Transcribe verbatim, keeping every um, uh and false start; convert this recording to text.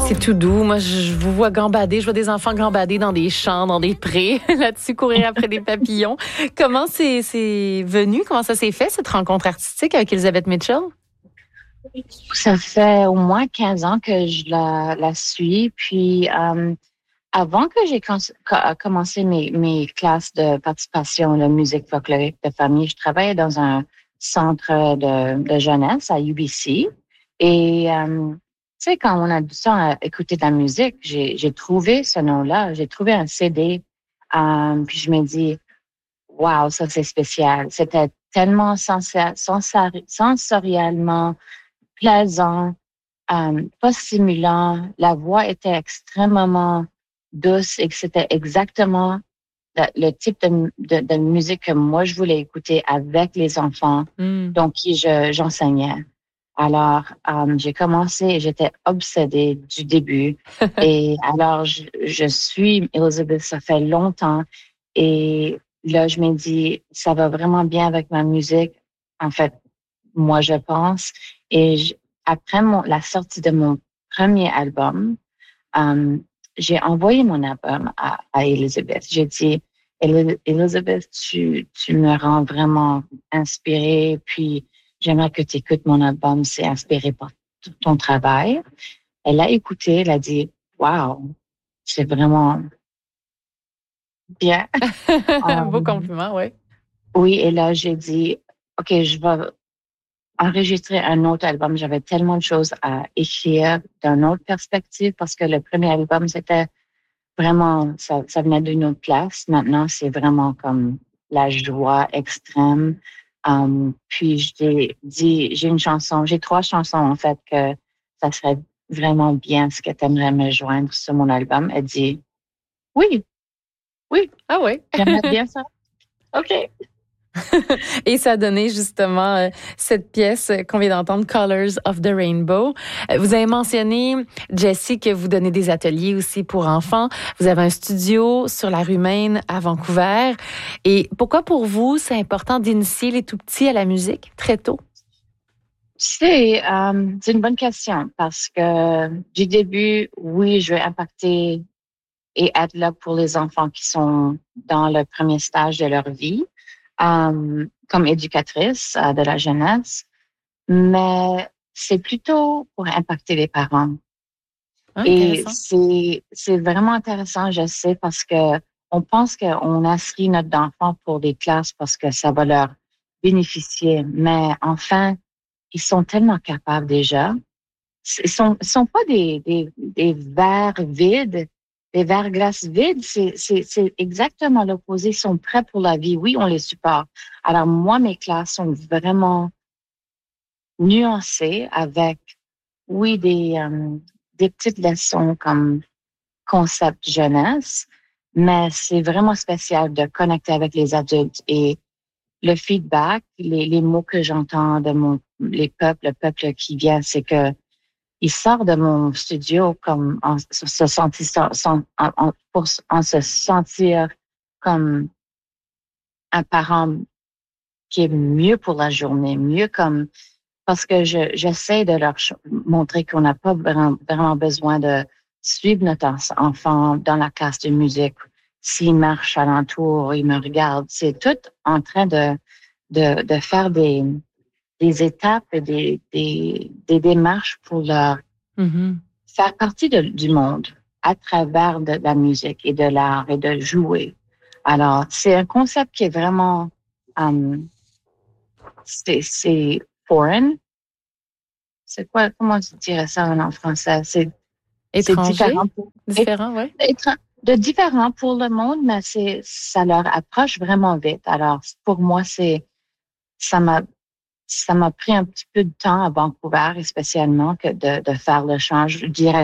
C'est tout doux. Moi, je vous vois gambader. Je vois des enfants gambader dans des champs, dans des prés, là-dessus, courir après des papillons. Comment c'est, c'est venu? Comment ça s'est fait, cette rencontre artistique avec Elizabeth Mitchell? Ça fait au moins quinze ans que je la, la suis. Puis, euh, avant que j'ai com- co- commencé mes, mes classes de participation de musique folklorique de famille, je travaillais dans un centre de, de jeunesse à U B C. Et, euh, tu sais, quand on a du temps à écouter de la musique, j'ai, j'ai trouvé ce nom-là. J'ai trouvé un C D. Euh, puis je me dis, wow, ça c'est spécial. C'était tellement sensa- sensori- sensoriellement plaisant, euh, pas stimulant. La voix était extrêmement douce et que c'était exactement le, le type de, de, de musique que moi je voulais écouter avec les enfants, Mm. donc qui je, j'enseignais. Alors, euh, j'ai commencé et j'étais obsédée du début. Et alors, je, je suis Elizabeth, ça fait longtemps. Et là, je me dis, ça va vraiment bien avec ma musique. En fait, moi, je pense. Et je- après mon, la sortie de mon premier album, euh, j'ai envoyé mon album à, à Elizabeth. J'ai dit, "Eli- Elizabeth, tu, tu me rends vraiment inspirée, puis j'aimerais que tu écoutes mon album, c'est inspiré par tout ton travail." Elle a écouté, elle a dit, wow, c'est vraiment bien. Beau Euh, compliment, oui. oui, et là, j'ai dit, OK, je vais enregistrer un autre album. J'avais tellement de choses à écrire d'une autre perspective parce que le premier album, c'était vraiment, ça, ça venait d'une autre place. Maintenant, c'est vraiment comme la joie extrême. Um, puis, je t'ai dit, j'ai une chanson, j'ai trois chansons, en fait, que ça serait vraiment bien ce que tu aimerais me joindre sur mon album. Elle dit, oui, oui, Ah oui. j'aimerais bien ça. OK. Et ça a donné justement euh, cette pièce qu'on vient d'entendre, Colors of the Rainbow. Euh, Vous avez mentionné, Jessie, que vous donnez des ateliers aussi pour enfants. Vous avez un studio sur la rue Maine à Vancouver. Et pourquoi pour vous, c'est important d'initier les tout-petits à la musique très tôt? C'est, euh, c'est une bonne question parce que du début, oui, je vais impacter et être là pour les enfants qui sont dans le premier stage de leur vie, euh, comme éducatrice euh, de la jeunesse, mais c'est plutôt pour impacter les parents. Ah, Et intéressant. c'est, c'est vraiment intéressant, je sais, parce que on pense qu'on inscrit notre enfant pour des classes parce que ça va leur bénéficier, mais enfin, ils sont tellement capables déjà. Ils sont, ils sont pas des, des, des verres vides, des verres glaces vides. C'est, c'est, c'est exactement l'opposé. Ils sont prêts pour la vie. Oui, on les supporte. Alors, moi, mes classes sont vraiment nuancées avec, oui, des, euh, des petites leçons comme concept jeunesse, mais c'est vraiment spécial de connecter avec les adultes et le feedback, les, les mots que j'entends de mon, les peuples, le peuple qui vient, c'est que il sort de mon studio comme en se sentir, en, en, pour, en se sentir comme un parent qui est mieux pour la journée, mieux comme, parce que je, j'essaie de leur ch- montrer qu'on n'a pas vraiment, vraiment besoin de suivre notre enfant dans la classe de musique. S'il marche alentour, il me regarde. C'est tout en train de, de, de faire des, des étapes et des, des, des démarches pour leur Mhm. faire partie de- du monde à travers de, la musique et de l'art et de jouer. Alors, c'est un concept qui est vraiment, um, c'est, c'est foreign. C'est quoi, comment tu dirais ça en, en français? C'est, c'est Étranger? différent pour, être, Différent, oui. être de différent pour le monde, mais c'est, ça leur approche vraiment vite. Alors, pour moi, c'est, ça m'a, ça m'a pris un petit peu de temps à Vancouver, spécialement, que de, de faire le change, je dirais